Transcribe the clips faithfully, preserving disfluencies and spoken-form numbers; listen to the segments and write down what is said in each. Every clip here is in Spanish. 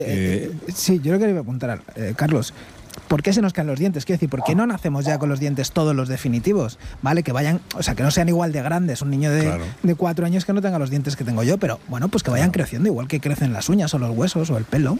Eh, sí, yo lo que le iba a preguntar, eh, Carlos, ¿por qué se nos caen los dientes? Quiero decir, ¿por qué no nacemos ya con los dientes todos los definitivos? ¿Vale? Que vayan, o sea, que no sean igual de grandes. Un niño de, claro. de cuatro años que no tenga los dientes que tengo yo, pero bueno, pues que vayan claro. creciendo igual que crecen las uñas o los huesos o el pelo.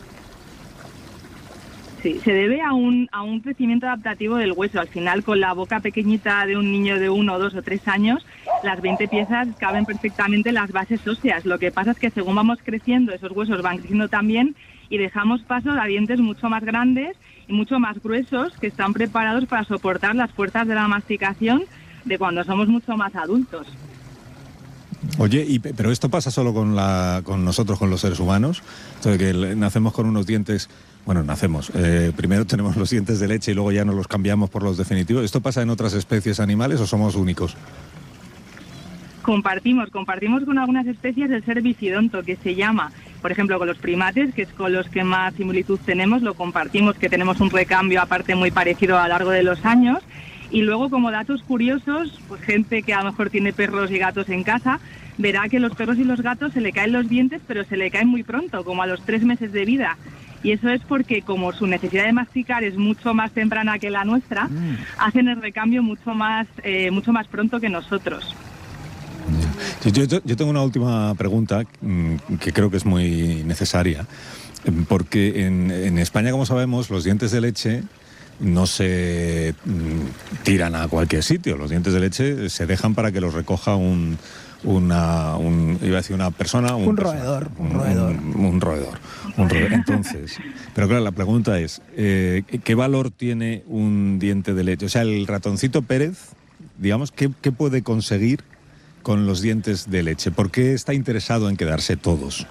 Sí, se debe a un, a un crecimiento adaptativo del hueso. Al final, con la boca pequeñita de un niño de uno, dos o tres años, las veinte piezas caben perfectamente en las bases óseas. Lo que pasa es que según vamos creciendo, esos huesos van creciendo también y dejamos paso a dientes mucho más grandes y mucho más gruesos que están preparados para soportar las fuerzas de la masticación de cuando somos mucho más adultos. Oye, y, pero esto pasa solo con la con nosotros, con los seres humanos, entonces que nacemos con unos dientes, bueno, nacemos, eh, primero tenemos los dientes de leche y luego ya nos los cambiamos por los definitivos. ¿Esto pasa en otras especies animales o somos únicos? Compartimos, compartimos con algunas especies el ser bisidonto, que se llama, por ejemplo, con los primates, que es con los que más similitud tenemos, lo compartimos, que tenemos un recambio aparte muy parecido a lo largo de los años. Y luego, como datos curiosos, pues gente que a lo mejor tiene perros y gatos en casa, verá que los perros y los gatos se le caen los dientes, pero se le caen muy pronto, como a los tres meses de vida. Y eso es porque, como su necesidad de masticar es mucho más temprana que la nuestra, mm. hacen el recambio mucho más, eh, mucho más pronto que nosotros. Yo, yo, yo tengo una última pregunta que creo que es muy necesaria, porque en, en España, como sabemos, los dientes de leche no se tiran a cualquier sitio. Los dientes de leche se dejan para que los recoja un, una, un, iba a decir una persona, un, un roedor, un, un roedor, un, un roedor, un roedor. Entonces, pero claro, la pregunta es, eh, ¿qué valor tiene un diente de leche? O sea, el ratoncito Pérez, digamos, ¿qué, qué puede conseguir con los dientes de leche? ¿Por qué está interesado en quedarse todos?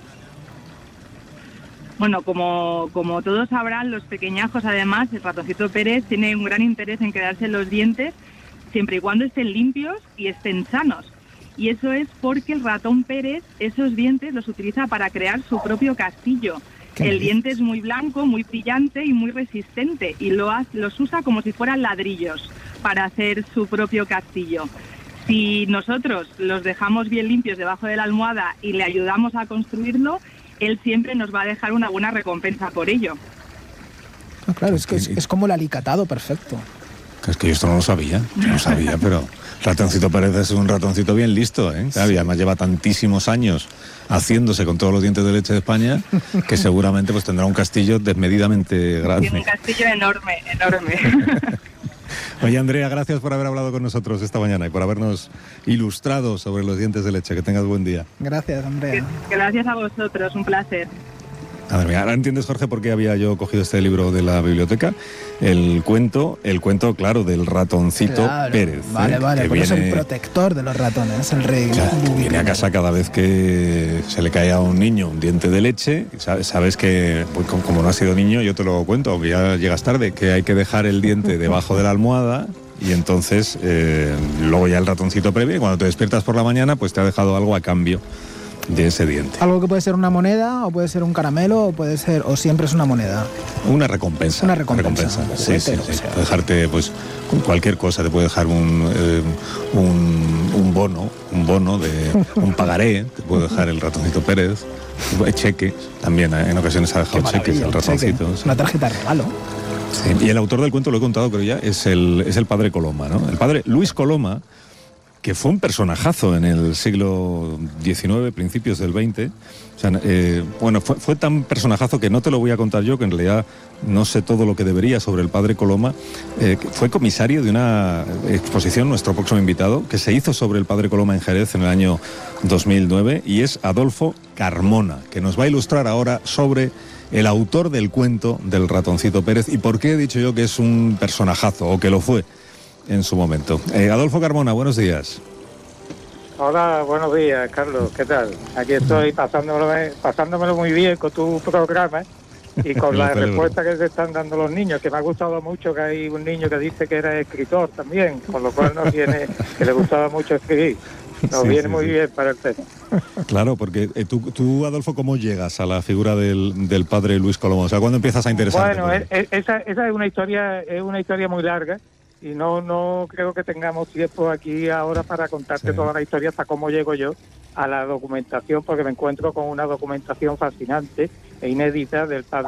Bueno, como, como todos sabrán, los pequeñajos, además, el ratoncito Pérez tiene un gran interés en quedarse los dientes siempre y cuando estén limpios y estén sanos. Y eso es porque el ratón Pérez esos dientes los utiliza para crear su propio castillo. El diente es muy blanco, muy brillante y muy resistente y lo ha, los usa como si fueran ladrillos para hacer su propio castillo. Si nosotros los dejamos bien limpios debajo de la almohada y le ayudamos a construirlo, él siempre nos va a dejar una buena recompensa por ello. Ah, claro, es que es, es como el alicatado perfecto. Es que yo esto no lo sabía, no lo sabía, pero ratoncito Pérez es un ratoncito bien listo, ¿eh? Claro, y además lleva tantísimos años haciéndose con todos los dientes de leche de España que seguramente pues tendrá un castillo desmedidamente grande. Tiene un castillo enorme, enorme. Oye, Andrea, gracias por haber hablado con nosotros esta mañana y por habernos ilustrado sobre los dientes de leche. Que tengas buen día. Gracias, Andrea. Gracias a vosotros, un placer. Madre mía, ahora entiendes, Jorge, por qué había yo cogido este libro de la biblioteca. El cuento, el cuento, claro, del ratoncito claro, Pérez. Vale, ¿eh? vale, que porque viene, es el protector de los ratones, el rey. O sea, viene a casa cada vez que se le cae a un niño un diente de leche. Sabes, sabes que, pues, como no has sido niño, yo te lo cuento, aunque ya llegas tarde, que hay que dejar el diente debajo de la almohada. Y entonces, eh, luego ya el ratoncito Pérez, cuando te despiertas por la mañana, pues te ha dejado algo a cambio de ese diente. Algo que puede ser una moneda, o puede ser un caramelo, o puede ser, o siempre es una moneda. Una recompensa. Una recompensa. recompensa. Sí, sí, sí. Puede dejarte, pues, cualquier cosa. Te puede dejar un, eh, un, un bono, un bono de un pagaré. Te puede dejar el ratoncito Pérez. Cheque. También, ¿eh? En ocasiones ha dejado cheques el ratoncito. Cheque. Una tarjeta de regalo. Sí. Y el autor del cuento, lo he contado, creo ya, es el, es el padre Coloma, ¿no? El padre Luis Coloma, que fue un personajazo en el siglo diecinueve, principios del veinte. O sea, eh, bueno, fue, fue tan personajazo que no te lo voy a contar yo, que en realidad no sé todo lo que debería sobre el padre Coloma. Eh, fue comisario de una exposición, nuestro próximo invitado, que se hizo sobre el padre Coloma en Jerez en el año dos mil nueve, y es Adolfo Carmona, que nos va a ilustrar ahora sobre el autor del cuento del ratoncito Pérez y por qué he dicho yo que es un personajazo, o que lo fue en su momento. Eh, Adolfo Carmona, buenos días. Hola, buenos días, Carlos, ¿qué tal? Aquí estoy pasándomelo, pasándomelo muy bien con tu programa y con las respuestas que se están dando los niños, que me ha gustado mucho, que hay un niño que dice que era escritor también, con lo cual nos viene, que le gustaba mucho escribir. Nos sí, viene sí, muy sí. bien para el tema. Claro, porque eh, tú, tú, Adolfo, ¿cómo llegas a la figura del, del padre Luis Coloma? O sea, ¿cuándo empiezas a interesarte? Bueno, es, esa, esa es una historia, es una historia muy larga y no, no creo que tengamos tiempo aquí ahora para contarte sí. toda la historia hasta cómo llego yo a la documentación, porque me encuentro con una documentación fascinante e inédita del padre